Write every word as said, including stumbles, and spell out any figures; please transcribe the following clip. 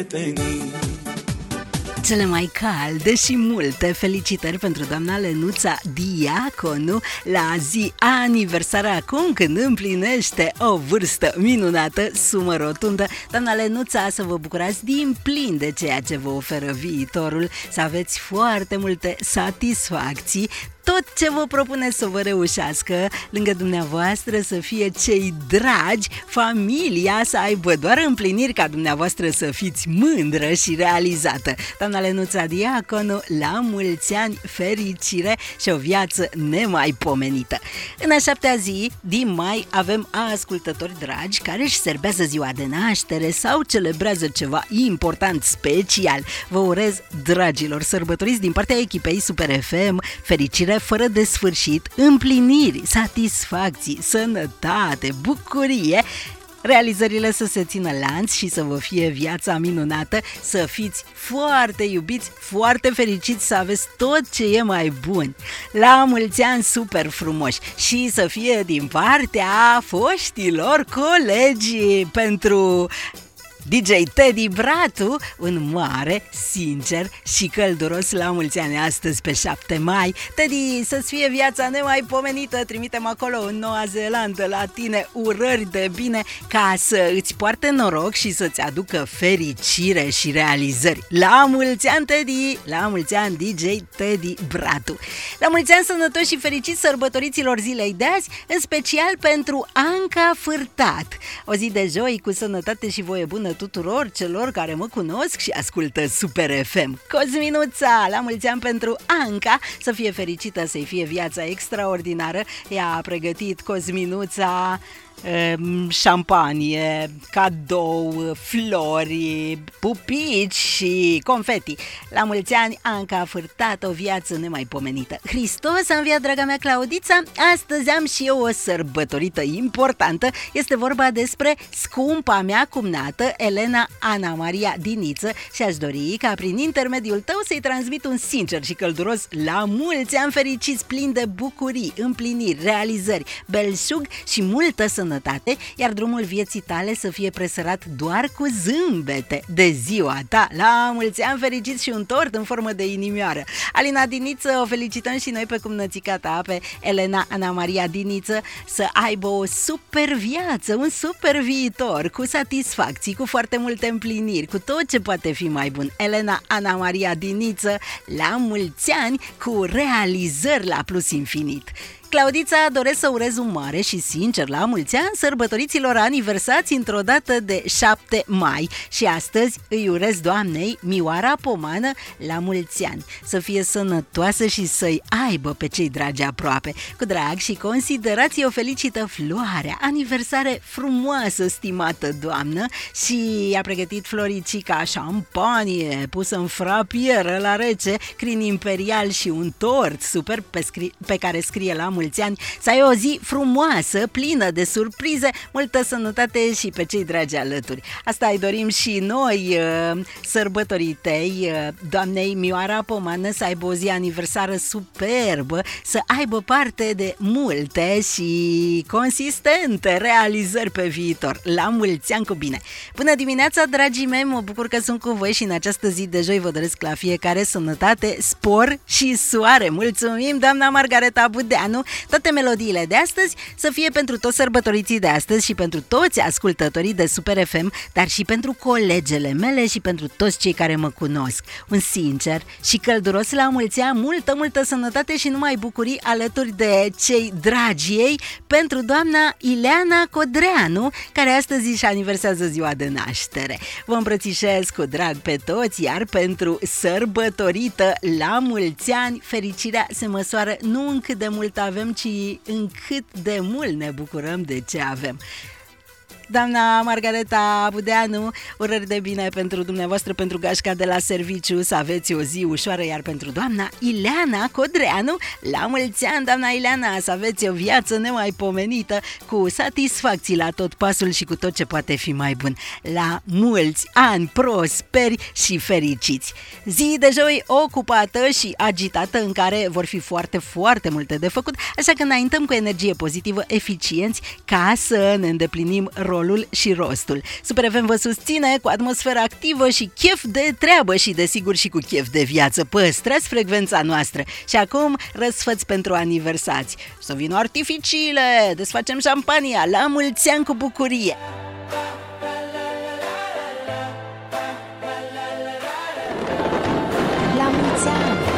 Cele mai calde și multe felicitări pentru doamna Lenuța Diaconu la zi aniversară acum când împlinește o vârstă minunată, sumă rotundă. Doamna Lenuța, să vă bucurați din plin de ceea ce vă oferă viitorul, să aveți foarte multe satisfacții, tot ce vă propune să vă reușească lângă dumneavoastră, să fie cei dragi, familia să aibă doar împliniri, ca dumneavoastră să fiți mândră și realizată. Doamna Lenuța Diaconu, la mulți ani, fericire și o viață nemaipomenită. În a șaptea zi din mai avem ascultători dragi care își serbează ziua de naștere sau celebrează ceva important, special. Vă urez, dragilor, sărbătoriți din partea echipei Super F M, fericire fără de sfârșit, împliniri, satisfacții, sănătate, bucurie, realizările să se țină lanț și să vă fie viața minunată, să fiți foarte iubiți, foarte fericiți, să aveți tot ce e mai bun. La mulți ani super frumoși și să fie din partea foștilor colegi pentru D J Teddy Bratu, un mare, sincer și călduros la mulți ani astăzi pe șapte mai. Teddy, să-ți fie viața nemaipomenită, trimitem acolo în Noua Zeelandă la tine urări de bine, ca să îți poarte noroc și să-ți aducă fericire și realizări. La mulți ani, Teddy, la mulți ani, D J Teddy Bratu. La mulți ani sănătoși și fericiți sărbătoriților zilei de azi, în special pentru Anca Fârtat. O zi de joi cu sănătate și voie bună tuturor celor care mă cunosc și ascultă Super F M. Cosminuța, la mulți ani pentru Anca, să fie fericită, să-i fie viața extraordinară. Ea a pregătit, Cosminuța, șampanie, cadou, flori, pupici și confeti. La mulți ani, Anca a Fârtat, o viață nemaipomenită. Hristos a înviat, draga mea Claudița. Astăzi am și eu o sărbătorită importantă. Este vorba despre scumpa mea cumnată, Elena Ana Maria Diniță, și aș dori ca prin intermediul tău să-i transmit un sincer și călduros la mulți ani fericiți, plini de bucurii, împliniri, realizări, belșug și multă sănătate, iar drumul vieții tale să fie presărat doar cu zâmbete de ziua ta. La mulți ani fericiți și un tort în formă de inimioară. Alina Diniță, o felicităm și noi pe cumnățica ta, pe Elena Ana Maria Diniță, să aibă o super viață, un super viitor, cu satisfacții, cu foarte multe împliniri, cu tot ce poate fi mai bun. Elena Ana Maria Diniță, la mulți ani, cu realizări la plus infinit. Claudița, doresc să urez un mare și sincer la mulți ani sărbătoriților aniversați într-o dată de șapte mai și astăzi îi urez doamnei Mioara Pomană la mulți ani, să fie sănătoasă și să-i aibă pe cei dragi aproape. Cu drag și considerație o felicită Floarea, aniversare frumoasă, stimată doamnă, și a pregătit floricica șampanie pusă în frapieră la rece, crin imperial și un tort super pe, scri- pe care scrie la mulți mulți ani, să ai o zi frumoasă, plină de surprize, multă sănătate și pe cei dragi alături. Asta îi dorim și noi, sărbătoritei, doamnei Mioara Pomană, să aibă o zi aniversară superbă, să aibă parte de multe și consistente realizări pe viitor. La mulți ani cu bine! Bună dimineața, dragii mei, mă bucur că sunt cu voi și în această zi de joi vă doresc la fiecare sănătate, spor și soare. Mulțumim, doamna Margareta Budeanu. Toate melodiile de astăzi să fie pentru toți sărbătoriții de astăzi și pentru toți ascultătorii de Super F M, dar și pentru colegele mele și pentru toți cei care mă cunosc. Un sincer și călduros la mulți ani, multă, multă sănătate și numai bucurii alături de cei dragi ei pentru doamna Ileana Codreanu, care astăzi își aniversează ziua de naștere. Vă îmbrățișez cu drag pe toți, iar pentru sărbătorită la mulți ani, fericirea se măsoară nu în cât de mult avem, ci în cât de mult ne bucurăm de ce avem. Doamna Margareta Budeanu, urări de bine pentru dumneavoastră, pentru gașca de la serviciu, să aveți o zi ușoară, iar pentru doamna Ileana Codreanu, la mulți ani, doamna Ileana, să aveți o viață nemaipomenită, cu satisfacții la tot pasul și cu tot ce poate fi mai bun. La mulți ani prosperi și fericiți! Zi de joi ocupată și agitată, în care vor fi foarte, foarte multe de făcut, așa că înaintăm cu energie pozitivă, eficienți, ca să ne îndeplinim rolul rolul și rostul. Super F M vă susține cu atmosferă activă și chef de treabă și desigur și cu chef de viață. Păstrați frecvența noastră. Și acum răsfăți pentru aniversați. Să vină artificiile, desfacem șampania, la mulți ani cu bucurie! La mulți ani!